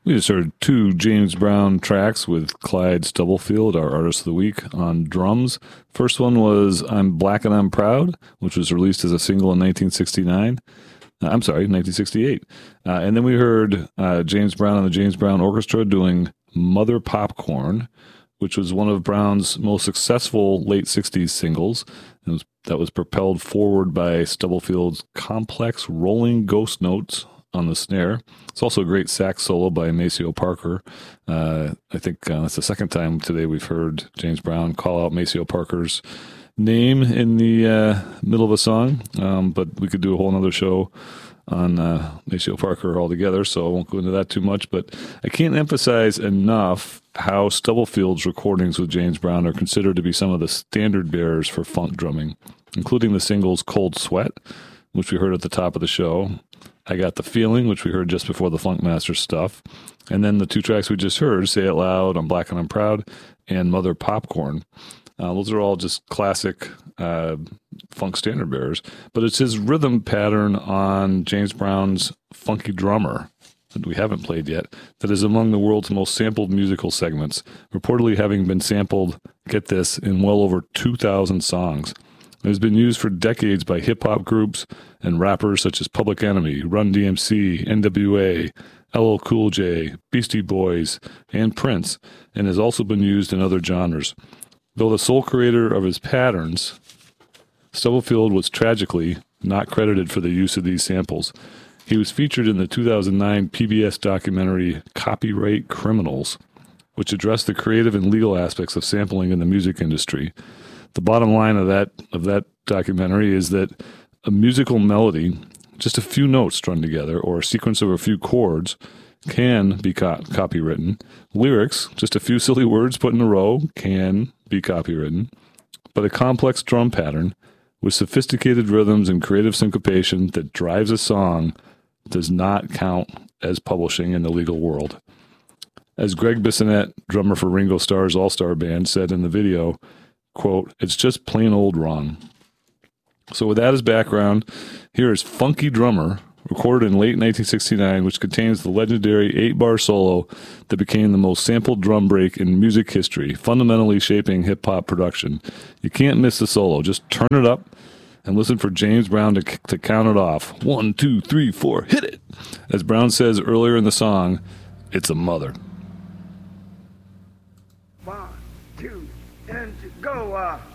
We just heard two James Brown tracks with Clyde Stubblefield, our Artist of the Week, on drums. First one was I'm Black and I'm Proud, which was released as a single in 1969. 1968. And then we heard James Brown and the James Brown Orchestra doing Mother Popcorn, which was one of Brown's most successful late 60s singles. That was propelled forward by Stubblefield's complex rolling ghost notes on the snare. It's also a great sax solo by Maceo Parker. I think that's the second time today we've heard James Brown call out Maceo Parker's name in the middle of a song, but we could do a whole nother show on Maceo Parker altogether, so I won't go into that too much. But I can't emphasize enough how Stubblefield's recordings with James Brown are considered to be some of the standard bearers for funk drumming, including the singles Cold Sweat, which we heard at the top of the show, I Got the Feeling, which we heard just before the Funkmaster stuff, and then the two tracks we just heard, Say It Loud, I'm Black and I'm Proud, and Mother Popcorn. Those are all just classic funk standard bearers, but it's his rhythm pattern on James Brown's Funky Drummer that we haven't played yet that is among the world's most sampled musical segments, reportedly having been sampled, get this, in well over 2,000 songs. It has been used for decades by hip-hop groups and rappers such as Public Enemy, Run DMC, NWA, LL Cool J, Beastie Boys, and Prince, and has also been used in other genres. Though the sole creator of his patterns, Stubblefield was tragically not credited for the use of these samples. He was featured in the 2009 PBS documentary Copyright Criminals, which addressed the creative and legal aspects of sampling in the music industry. The bottom line of that documentary is that a musical melody, just a few notes strung together, or a sequence of a few chords, can be copywritten. Lyrics, just a few silly words put in a row, can be copywritten. But a complex drum pattern with sophisticated rhythms and creative syncopation that drives a song does not count as publishing in the legal world. As Greg Bissonette, drummer for Ringo Starr's All-Star Band, said in the video, quote, "It's just plain old wrong." So with that as background, here is Funky Drummer, recorded in late 1969, which contains the legendary 8-bar solo that became the most sampled drum break in music history, fundamentally shaping hip-hop production. You can't miss the solo. Just turn it up and listen for James Brown to count it off. 1, 2, 3, 4, hit it! As Brown says earlier in the song, it's a mother. 1, 2, and go!